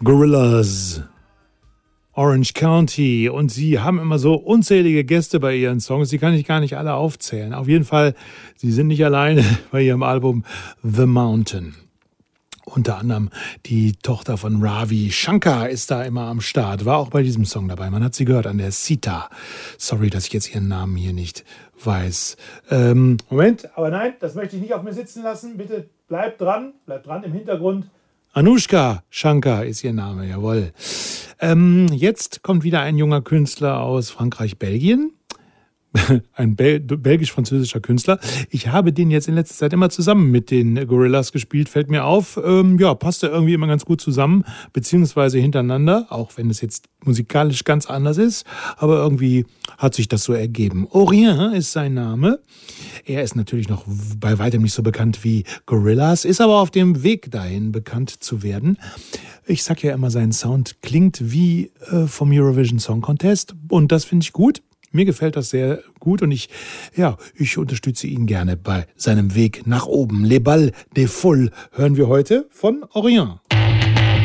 Gorillaz, Orange County, und sie haben immer so unzählige Gäste bei ihren Songs, die kann ich gar nicht alle aufzählen. Auf jeden Fall, sie sind nicht alleine bei ihrem Album The Mountain. Unter anderem die Tochter von Ravi Shankar ist da immer am Start, war auch bei diesem Song dabei. Man hat sie gehört an der Sita. Sorry, dass ich jetzt ihren Namen hier nicht weiß. Moment, aber nein, das möchte ich nicht auf mir sitzen lassen. Bitte bleibt dran im Hintergrund. Anushka Shankar ist ihr Name, jawohl. Jetzt kommt wieder ein junger Künstler aus Frankreich, Belgien. Ein belgisch-französischer Künstler. Ich habe den jetzt in letzter Zeit immer zusammen mit den Gorillaz gespielt, fällt mir auf. Ja, passt er irgendwie immer ganz gut zusammen, beziehungsweise hintereinander, auch wenn es jetzt musikalisch ganz anders ist. Aber irgendwie hat sich das so ergeben. Orien ist sein Name. Er ist natürlich noch bei weitem nicht so bekannt wie Gorillaz, ist aber auf dem Weg dahin, bekannt zu werden. Ich sag ja immer, sein Sound klingt wie vom Eurovision Song Contest, und das finde ich gut. Mir gefällt das sehr gut, und ich unterstütze ihn gerne bei seinem Weg nach oben. Les Balles des Folles hören wir heute von Orient.